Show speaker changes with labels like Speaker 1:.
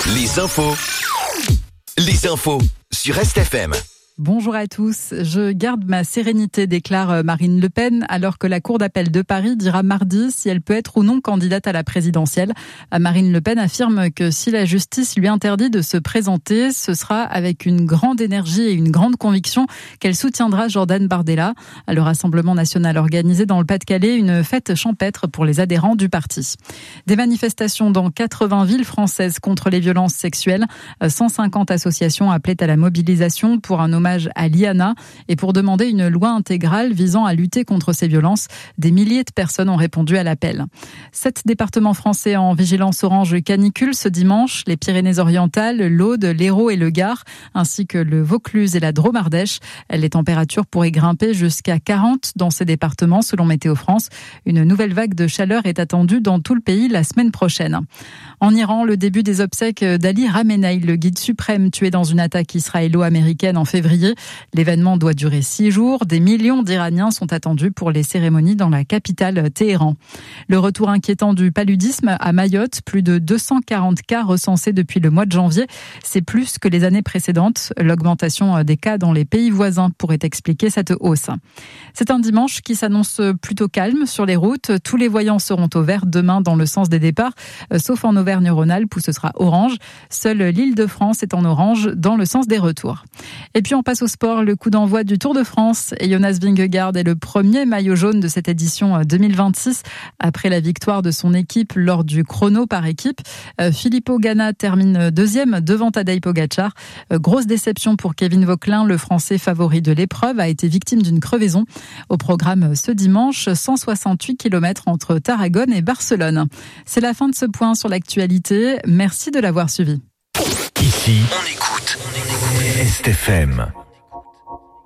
Speaker 1: Les infos sur RestFM.
Speaker 2: Bonjour à tous. Je garde ma sérénité, déclare Marine Le Pen, alors que la Cour d'appel de Paris dira mardi si elle peut être ou non candidate à la présidentielle. Marine Le Pen affirme que si la justice lui interdit de se présenter, ce sera avec une grande énergie et une grande conviction qu'elle soutiendra Jordan Bardella. Le Rassemblement national organisé dans le Pas-de-Calais une fête champêtre pour les adhérents du parti. Des manifestations dans 80 villes françaises contre les violences sexuelles. 150 associations appelaient à la mobilisation pour un hommage à Liana et pour demander une loi intégrale visant à lutter contre ces violences. Des milliers de personnes ont répondu à l'appel. 7 départements français en vigilance orange canicule ce dimanche. Les Pyrénées-Orientales, l'Aude, l'Hérault et le Gard, ainsi que le Vaucluse et la Drôme-Ardèche. Les températures pourraient grimper jusqu'à 40 dans ces départements selon Météo France. Une nouvelle vague de chaleur est attendue dans tout le pays la semaine prochaine. En Iran, le début des obsèques d'Ali Khamenei, le guide suprême tué dans une attaque israélo-américaine en février. L'événement doit durer 6 jours. Des millions d'Iraniens sont attendus pour les cérémonies dans la capitale Téhéran. Le retour inquiétant du paludisme à Mayotte, plus de 240 cas recensés depuis le mois de janvier. C'est plus que les années précédentes. L'augmentation des cas dans les pays voisins pourrait expliquer cette hausse. C'est un dimanche qui s'annonce plutôt calme sur les routes. Tous les voyants seront au vert demain dans le sens des départs, sauf en Auvergne-Rhône-Alpes où ce sera orange. Seule l'Île-de-France est en orange dans le sens des retours. Et puis on passe au sport, le coup d'envoi du Tour de France. Et Jonas Vingegaard est le premier maillot jaune de cette édition 2026 après la victoire de son équipe lors du chrono par équipe. Filippo Ganna termine deuxième devant Tadej Pogačar. Grosse déception pour Kevin Vauquelin, le Français favori de l'épreuve, a été victime d'une crevaison. Au programme ce dimanche, 168 km entre Tarragone et Barcelone. C'est la fin de ce point sur l'actualité. Merci de l'avoir suivi.
Speaker 1: Ici, on écoute RestFM.